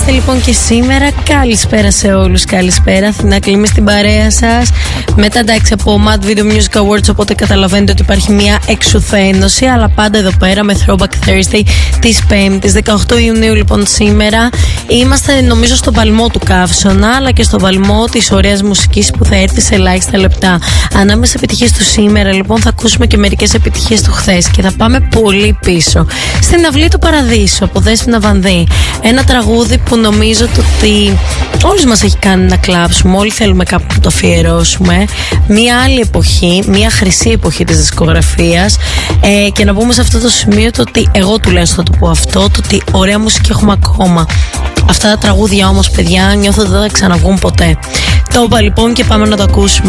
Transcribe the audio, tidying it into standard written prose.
είμαστε λοιπόν και σήμερα. Καλησπέρα σε όλους, καλησπέρα. Αθηνά Κλίμη στην παρέα σας. Μετά εντάξει από Mad Video Music Awards, οπότε καταλαβαίνετε ότι υπάρχει μια εξουθένωση, αλλά πάντα εδώ πέρα με Throwback Thursday της 5ης 18 Ιουνίου λοιπόν σήμερα. Είμαστε νομίζω στον παλμό του καύσωνα, αλλά και στον παλμό της ωραίας μουσικής που θα έρθει σε ελάχιστα λεπτά. Ανάμεσα επιτυχίες του σήμερα λοιπόν θα ακούσουμε και μερικές επιτυχίες του χθες και θα πάμε πολύ πίσω. Στην Αυλή του Παραδείσου από Δέσποινα Βανδύ. Ένα τραγούδι που νομίζω ότι όλους μας έχει κάνει να κλάψουμε, όλοι θέλουμε κάπου να το αφιερώσουμε. Μια άλλη εποχή, μια χρυσή εποχή της δισκογραφίας, και να πούμε σε αυτό το σημείο το ότι εγώ τουλάχιστον θα το πω αυτό, το ότι ωραία μουσική έχουμε ακόμα. Αυτά τα τραγούδια όμως παιδιά νιώθω ότι δεν θα ξαναβγούν ποτέ. Το είπα λοιπόν και πάμε να το ακούσουμε.